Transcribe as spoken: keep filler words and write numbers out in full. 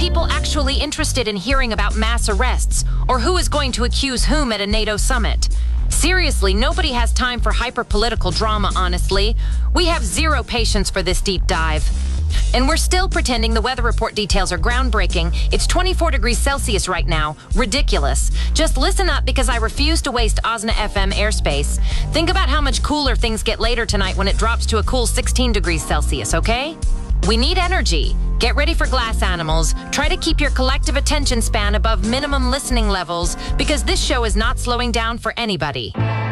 people actually interested in hearing about mass arrests or who is going to accuse whom at a NATO summit? Seriously, nobody has time for hyper-political drama, honestly. We have zero patience for this deep dive. And we're still pretending the weather report details are groundbreaking. It's twenty-four degrees Celsius right now. Ridiculous. Just listen up because I refuse to waste Osna F M airspace. Think about how much cooler things get later tonight when it drops to a cool sixteen degrees Celsius, okay? We need energy. Get ready for glass animals. Try to keep your collective attention span above minimum listening levels because this show is not slowing down for anybody.